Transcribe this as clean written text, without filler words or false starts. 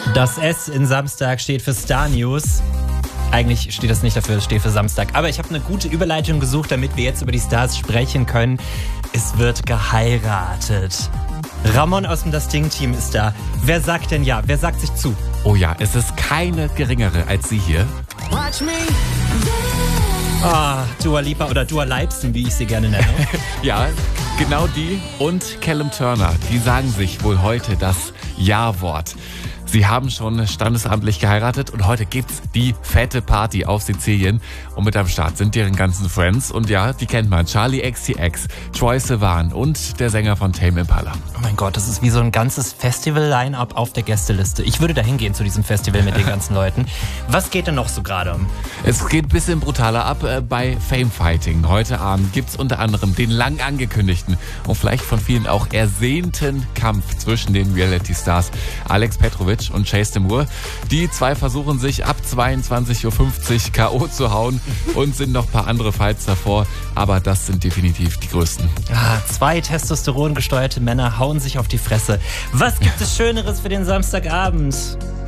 Das S in Samstag steht für Star News. Eigentlich steht das nicht dafür, es steht für Samstag. Aber ich habe eine gute Überleitung gesucht, damit wir jetzt über die Stars sprechen können. Es wird geheiratet. Ramon aus dem Das Ding-Team ist da. Wer sagt denn ja? Wer sagt sich zu? Oh ja, es ist keine geringere als sie hier. Dua Lipa oder Dua Leibsen, wie ich sie gerne nenne. Ja, genau die und Callum Turner, die sagen sich wohl heute das Ja-Wort. Sie haben schon standesamtlich geheiratet und heute gibt's die fette Party auf Sizilien. Und mit am Start sind deren ganzen Friends. Und ja, die kennt man. Charli XCX, Troye Sivan und der Sänger von Tame Impala. Oh mein Gott, das ist wie so ein ganzes Festival-Line-Up auf der Gästeliste. Ich würde da hingehen zu diesem Festival mit den ganzen Leuten. Was geht denn noch so gerade? Es geht ein bisschen brutaler ab bei Fame Fighting. Heute Abend gibt's unter anderem den lang angekündigten und vielleicht von vielen auch ersehnten Kampf zwischen den Reality-Stars Alex Petrovic und Chase Demure. Die zwei versuchen sich ab 22.50 Uhr K.O. zu hauen und sind noch ein paar andere Fights davor, aber das sind definitiv die größten. Zwei testosterongesteuerte Männer hauen sich auf die Fresse. Was gibt es Schöneres für den Samstagabend?